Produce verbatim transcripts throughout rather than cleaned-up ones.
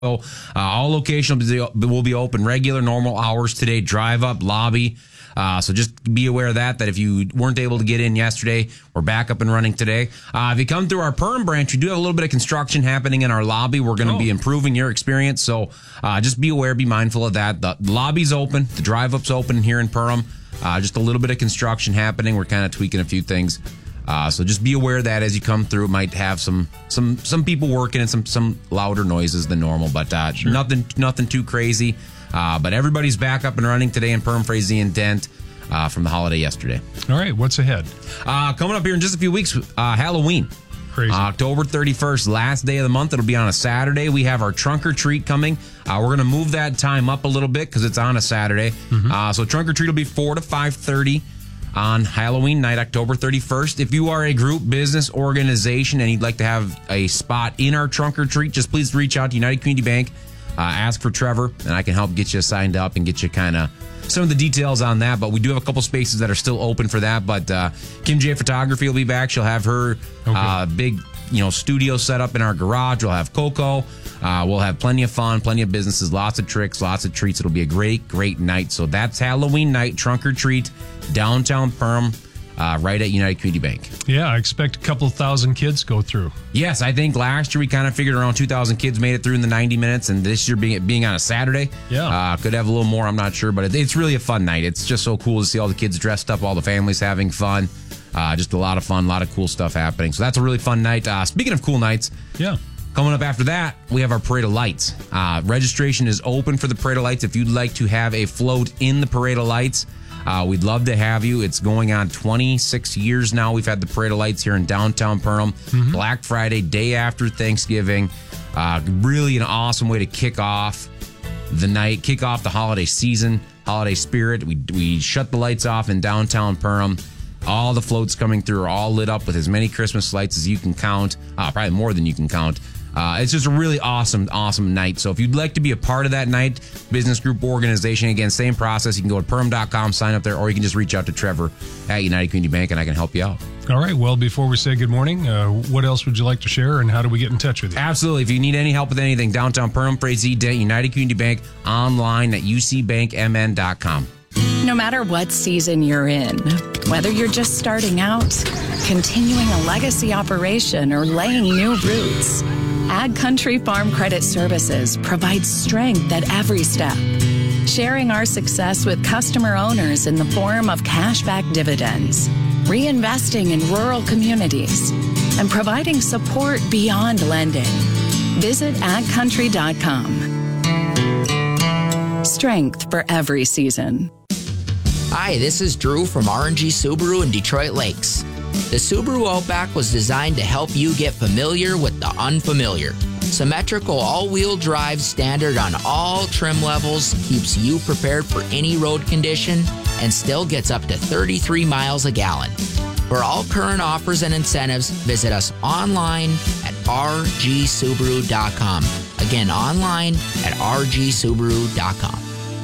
So uh, all locations will be open regular, normal hours today. Drive up, lobby. Uh, so just be aware of that, that if you weren't able to get in yesterday, we're back up and running today. Uh, if you come through our Perham branch, we do have a little bit of construction happening in our lobby. We're going to oh. be improving your experience. So uh, just be aware, be mindful of that. The lobby's open. The drive-up's open here in Perham. Uh, just a little bit of construction happening. We're kind of tweaking a few things. Uh, so just be aware of that as you come through. It might have some some some people working and some some louder noises than normal, but uh, sure. nothing nothing too crazy. Uh, but everybody's back up and running today in Perham, Frazee, and Dent uh, from the holiday yesterday. All right, what's ahead? Uh, coming up here in just a few weeks, uh, Halloween. Crazy. Uh, October thirty-first, last day of the month. It'll be on a Saturday. We have our Trunk or Treat coming. Uh, we're going to move that time up a little bit because it's on a Saturday. Mm-hmm. Uh, so Trunk or Treat will be four to five thirty. On Halloween night, October thirty-first. If you are a group, business, organization, and you'd like to have a spot in our Trunk or Treat, just please reach out to United Community Bank. Uh, ask for Trevor, and I can help get you signed up and get you kind of some of the details on that. But we do have a couple spaces that are still open for that. But uh, Kim J Photography will be back. She'll have her okay. uh, big you know, studio set up in our garage. We'll have Coco. Uh, we'll have plenty of fun, plenty of businesses, lots of tricks, lots of treats. It'll be a great, great night. So that's Halloween night, Trunk or Treat, downtown Perham, uh, right at United Community Bank. Yeah, I expect a couple thousand kids go through. Yes, I think last year we kind of figured around two thousand kids made it through in the ninety minutes, and this year being being on a Saturday, yeah, uh, could have a little more. I'm not sure, but it, it's really a fun night. It's just so cool to see all the kids dressed up, all the families having fun. Uh, just a lot of fun, a lot of cool stuff happening. So that's a really fun night. Uh, speaking of cool nights, yeah. Coming up after that, we have our Parade of Lights. Uh, registration is open for the Parade of Lights. If you'd like to have a float in the Parade of Lights, uh, we'd love to have you. It's going on twenty-six years now. We've had the Parade of Lights here in downtown Perham. Mm-hmm. Black Friday, day after Thanksgiving. Uh, really an awesome way to kick off the night, kick off the holiday season, holiday spirit. We, we shut the lights off in downtown Perham. All the floats coming through are all lit up with as many Christmas lights as you can count, uh, probably more than you can count. Uh, it's just a really awesome, awesome night. So if you'd like to be a part of that night, business group, organization, again, same process. You can go to perham dot com, sign up there, or you can just reach out to Trevor at United Community Bank, and I can help you out. All right. Well, before we say good morning, uh, what else would you like to share, and how do we get in touch with you? Absolutely. If you need any help with anything, downtown Perham, Frazee, Dent, United Community Bank, online at u c bank m n dot com. No matter what season you're in, whether you're just starting out, continuing a legacy operation, or laying new roots, Ag Country Farm Credit Services provides strength at every step, sharing our success with customer owners in the form of cashback dividends, reinvesting in rural communities, and providing support beyond lending. Visit ag country dot com. Strength for every season. Hi, this is Drew from R and G Subaru in Detroit Lakes. The Subaru Outback was designed to help you get familiar with the unfamiliar. Symmetrical all-wheel drive standard on all trim levels keeps you prepared for any road condition and still gets up to thirty-three miles a gallon. For all current offers and incentives, visit us online at r g subaru dot com. Again, online at r g subaru dot com.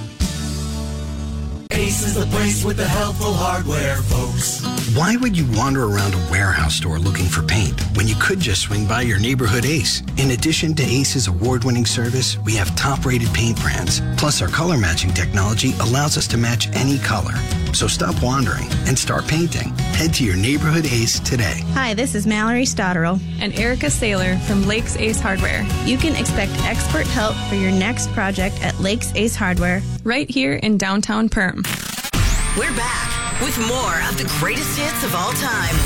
Ace is the place with the helpful hardware, folks. Why would you wander around a warehouse store looking for paint when you could just swing by your neighborhood Ace? In addition to Ace's award-winning service, we have top-rated paint brands. Plus, our color matching technology allows us to match any color. So stop wandering and start painting. Head to your neighborhood Ace today. Hi, this is Mallory Stotterell and Erica Saylor from Lakes Ace Hardware. You can expect expert help for your next project at Lakes Ace Hardware, right here in downtown Perham. We're back with more of the greatest hits of all time.